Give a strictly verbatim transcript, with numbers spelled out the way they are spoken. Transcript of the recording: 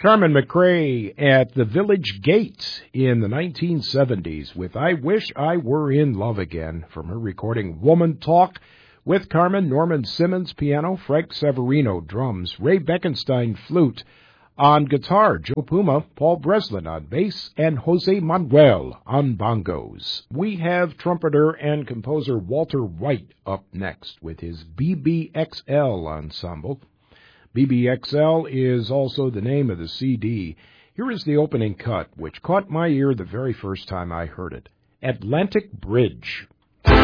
Carmen McRae at the Village Gate in the nineteen seventies with I Wish I Were in Love Again from her recording Woman Talk. With Carmen, Norman Simmons piano, Frank Severino drums, Ray Beckenstein flute. On guitar, Joe Puma, Paul Breslin on bass, and Jose Manuel on bongos. We have trumpeter and composer Walter White up next with his B B X L ensemble. B B X L is also the name of the C D. Here is the opening cut, which caught my ear the very first time I heard it. Atlantic Bridge.